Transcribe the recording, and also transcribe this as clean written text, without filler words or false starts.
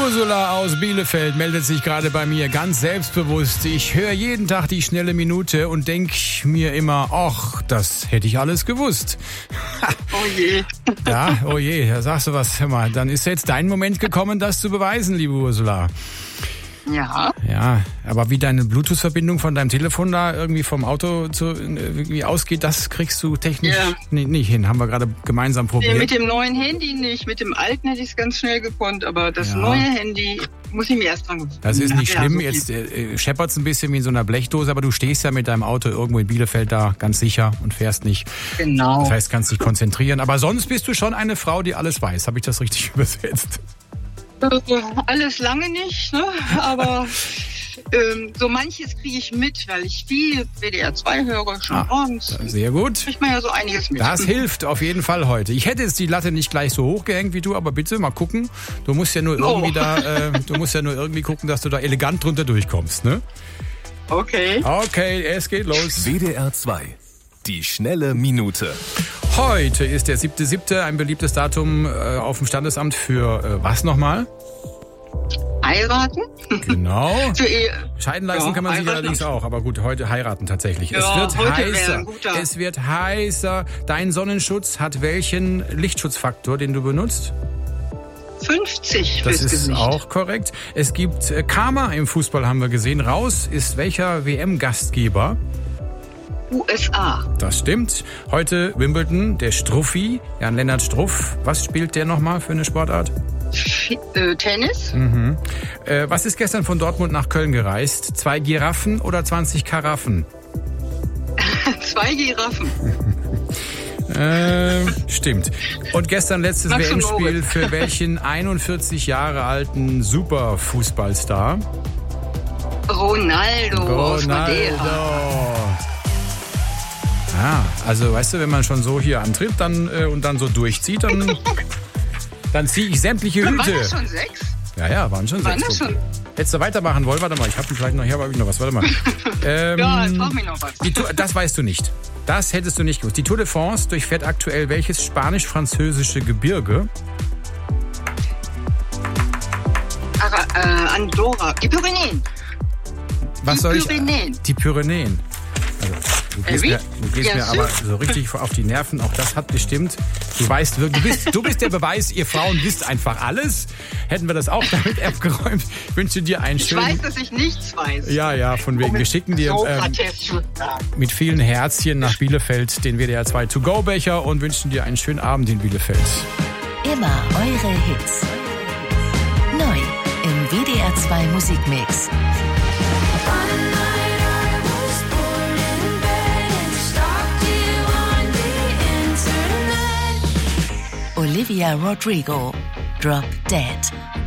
Ursula aus Bielefeld meldet sich gerade bei mir ganz selbstbewusst. Ich höre jeden Tag die schnelle Minute und denke mir immer, ach, das hätte ich alles gewusst. Oh je. Ja, oh je, da sagst du was. Hör mal, dann ist jetzt dein Moment gekommen, das zu beweisen, liebe Ursula. Ja. Ja, aber wie deine Bluetooth-Verbindung von deinem Telefon da irgendwie vom Auto irgendwie ausgeht, das kriegst du technisch nicht hin. Haben wir gerade gemeinsam probiert. Nee, mit dem neuen Handy nicht. Mit dem alten hätte ich es ganz schnell gekonnt, aber das neue Handy muss ich mir erst dran gewöhnen. Das ist nicht schlimm. So jetzt scheppert's ein bisschen wie in so einer Blechdose, aber du stehst ja mit deinem Auto irgendwo in Bielefeld da ganz sicher und fährst nicht. Genau. Das heißt, kannst dich konzentrieren. Aber sonst bist du schon eine Frau, die alles weiß. Habe ich das richtig übersetzt? Alles lange nicht, ne? Aber so manches kriege ich mit, weil ich viel WDR 2 höre, schon morgens. Sehr gut. Kriegt man ja so einiges mit. Das hilft auf jeden Fall heute. Ich hätte jetzt die Latte nicht gleich so hoch gehängt wie du, aber bitte mal gucken. Du musst ja nur irgendwie gucken, dass du da elegant drunter durchkommst, ne? Okay. Okay, es geht los. WDR 2. Die schnelle Minute. Heute ist der 7.7., ein beliebtes Datum auf dem Standesamt für was nochmal? Heiraten? Genau. Für Ehe. Scheiden lassen kann man sich allerdings auch, aber gut, heute heiraten tatsächlich. Ja, es wird heute heißer. Es wird heißer. Dein Sonnenschutz hat welchen Lichtschutzfaktor, den du benutzt? 50 Das fürs ist Gesicht. auch korrekt. Es gibt Karma im Fußball, haben wir gesehen. Raus ist welcher WM-Gastgeber? USA. Das stimmt. Heute Wimbledon, der Struffi, Jan-Lennart Struff. Was spielt der nochmal für eine Sportart? Tennis? Was ist gestern von Dortmund nach Köln gereist? 2 Giraffen oder 20 Karaffen? 2 Giraffen. Stimmt. Und gestern letztes Max und WM-Spiel Moritz. für welchen 41 Jahre alten Superfußballstar? Ronaldo. Aus Madeira. Ja, also weißt du, wenn man schon so hier antritt dann und dann so durchzieht, dann ziehe ich sämtliche Hüte. Waren das schon 6? Ja, waren schon 6. Waren das schon? Hättest du weitermachen wollen? Warte mal, ich habe vielleicht noch, hier habe ich noch was. Warte mal. Ja, jetzt brauch ich noch was. Das weißt du nicht. Das hättest du nicht gewusst. Die Tour de France durchfährt aktuell welches spanisch-französische Gebirge? Andorra. Die Pyrenäen. Was Die soll ich? Pyrenäen. Die Pyrenäen. Also, du gehst Wie? mir Ja, aber so richtig auf die Nerven. Auch das hat bestimmt. Du weißt wirklich, du bist der Beweis, ihr Frauen wisst einfach alles. Hätten wir das auch damit abgeräumt. Ich wünsche dir einen Ich schönen... weiß, dass ich nichts weiß. Ja, von wegen. Wir schicken dir mit vielen Herzchen nach Bielefeld den WDR 2 To-Go-Becher und wünschen dir einen schönen Abend in Bielefeld. Immer eure Hits. Neu im WDR 2 Musikmix. Olivia Rodrigo, Drop Dead.